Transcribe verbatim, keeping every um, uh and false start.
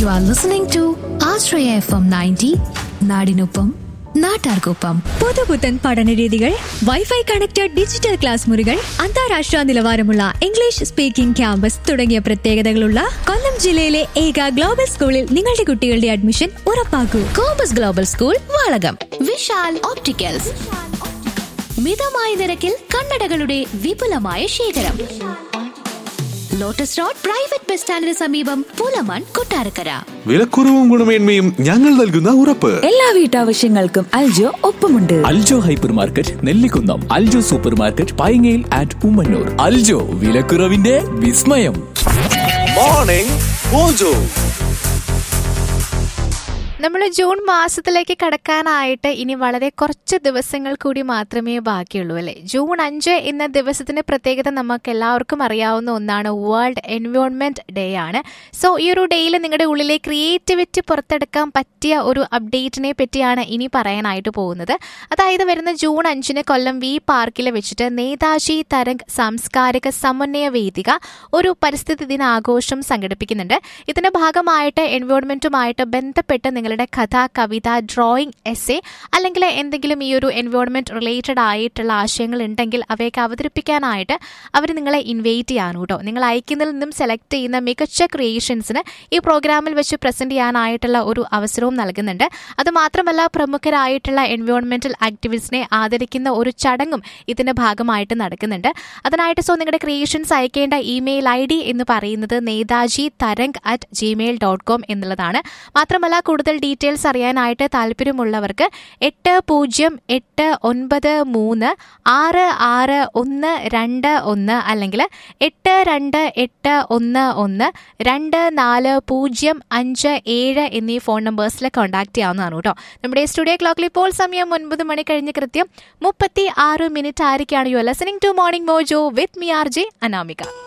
You are listening to Ashraya F M ninety, നാടിനൊപ്പം നാട്ടാർക്കൊപ്പം. പുതുപുത്തൻ പഠനരീതികൾ, വൈഫൈ കണക്റ്റഡ് ഡിജിറ്റൽ ക്ലാസ് മുറികൾ, അന്താരാഷ്ട്ര നിലവാരമുള്ള ഇംഗ്ലീഷ് സ്പീക്കിംഗ് ക്യാമ്പസ് തുടങ്ങിയ പ്രത്യേകതകളുള്ള കൊല്ലം ജില്ലയിലെ ഏക ഗ്ലോബൽ സ്കൂളിൽ നിങ്ങളുടെ കുട്ടികളുടെ admission ഉറപ്പാക്കൂ. Compass global school, Valakom. Vishal opticals, മിതമായ നിരക്കിൽ കണ്ണടകളുടെ വിപുലമായ ശേഖരം. ലോട്ടസ് റോഡ് പ്രൈവറ്റ് ബസ് സ്റ്റാൻഡിന് സമീപം, പുലമൺ, കൊട്ടാരക്കര. വിലക്കുറവും ഗുണമേന്മയും ഞങ്ങൾ നൽകുന്ന ഉറപ്പ്. എല്ലാ വീട്ടാവശ്യങ്ങൾക്കും അൽജോ ഒപ്പമുണ്ട്. Aljo hyper market Nellikunnam, Aljo super market പൈങ്ങയിൽ and Ummannoor. Aljo, വിലക്കുറവിന്റെ വിസ്മയം. Morning mojo. നമ്മൾ ജൂൺ മാസത്തിലേക്ക് കടക്കാനായിട്ട് ഇനി വളരെ കുറച്ച് ദിവസങ്ങൾ കൂടി മാത്രമേ ബാക്കിയുള്ളൂ അല്ലേ. ജൂൺ അഞ്ച് എന്ന ദിവസത്തിന്റെ പ്രത്യേകത നമുക്ക് എല്ലാവർക്കും അറിയാവുന്ന ഒന്നാണ്. വേൾഡ് എൻവയോൺമെന്റ് ഡേ ആണ്. സോ ഈ ഒരു ഡേയിൽ നിങ്ങളുടെ ഉള്ളിലെ ക്രിയേറ്റിവിറ്റി പുറത്തെടുക്കാൻ പറ്റിയ ഒരു അപ്ഡേറ്റിനെ പറ്റിയാണ് ഇനി പറയാനായിട്ട് പോകുന്നത്. അതായത് വരുന്ന ജൂൺ അഞ്ചിന് കൊല്ലം വി പാർക്കിൽ വെച്ചിട്ട് നേതാജി തരംഗ് സാംസ്കാരിക സമന്വയ വേദിക ഒരു പരിസ്ഥിതി ദിനാഘോഷം സംഘടിപ്പിക്കുന്നുണ്ട്. ഇതിന്റെ ഭാഗമായിട്ട് എൻവയോൺമെന്റുമായിട്ട് ബന്ധപ്പെട്ട് നിങ്ങൾ കഥ, കവിത, ഡ്രോയിങ്, എസ്സേ അല്ലെങ്കിൽ എന്തെങ്കിലും ഈ ഒരു എൻവയോൺമെന്റ് റിലേറ്റഡ് ആയിട്ടുള്ള ആശയങ്ങൾ ഉണ്ടെങ്കിൽ അവയൊക്കെ അവതരിപ്പിക്കാനായിട്ട് അവർ നിങ്ങളെ ഇൻവൈറ്റ് ചെയ്യാൻ കേട്ടോ. നിങ്ങൾ അയക്കുന്നതിൽ നിന്നും സെലക്ട് ചെയ്യുന്ന മികച്ച ക്രിയേഷൻസിന് ഈ പ്രോഗ്രാമിൽ വെച്ച് പ്രസന്റ് ചെയ്യാനായിട്ടുള്ള ഒരു അവസരവും നൽകുന്നുണ്ട്. അതുമാത്രമല്ല, പ്രമുഖരായിട്ടുള്ള എൻവയോൺമെന്റൽ ആക്ടിവിസ്റ്റിനെ ആദരിക്കുന്ന ഒരു ചടങ്ങും ഇതിന്റെ ഭാഗമായിട്ട് നടക്കുന്നുണ്ട്. അതിനായിട്ട് സോ നിങ്ങളുടെ ക്രിയേഷൻസ് അയക്കേണ്ട ഇമെയിൽ ഐ ഡി എന്ന് പറയുന്നത് Netaji Tarang at Gmail dot com എന്നുള്ളതാണ്. മാത്രമല്ല, കൂടുതൽ ഡീറ്റെയിൽസ് അറിയാനായിട്ട് താല്പര്യമുള്ളവർക്ക് എട്ട് പൂജ്യം എട്ട് ഒൻപത് മൂന്ന് ആറ് ആറ് ഒന്ന് രണ്ട് ഒന്ന് അല്ലെങ്കിൽ എട്ട് രണ്ട് എട്ട് ഒന്ന് ഒന്ന് രണ്ട് നാല് പൂജ്യം അഞ്ച് ഏഴ് എന്നീ ഫോൺ നമ്പേഴ്സിൽ കോൺടാക്ട് ചെയ്യാവുന്നതാണ് കേട്ടോ. നമ്മുടെ സ്റ്റുഡിയോ ക്ലോക്കിൽ ഇപ്പോൾ സമയം ഒൻപത് മണി കഴിഞ്ഞ് കൃത്യം മുപ്പത്തി ആറ് minute ആയിരിക്കാണ്. You are listening to morning mojo with me R J Anamika.